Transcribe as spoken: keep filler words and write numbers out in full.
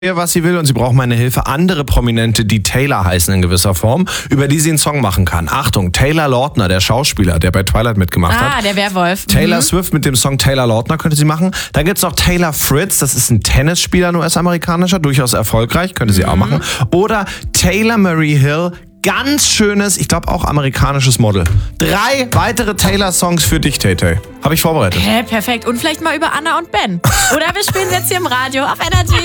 was sie will und sie braucht meine Hilfe. Andere Prominente, die Taylor heißen in gewisser Form, über die sie einen Song machen kann. Achtung, Taylor Lautner, der Schauspieler, der bei Twilight mitgemacht ah, hat. Ah, der Werwolf. Taylor mhm. Swift mit dem Song Taylor Lautner könnte sie machen. Dann gibt's noch Taylor Fritz, das ist ein Tennisspieler, ein U S-amerikanischer, durchaus erfolgreich, könnte sie mhm. auch machen. Oder Taylor Marie Hill, ganz schönes, ich glaube auch amerikanisches Model. Drei weitere Taylor-Songs für dich, Tay-Tay. Habe ich vorbereitet. Hä, perfekt. Und vielleicht mal über Anna und Ben. Oder wir spielen jetzt hier im Radio auf Energy.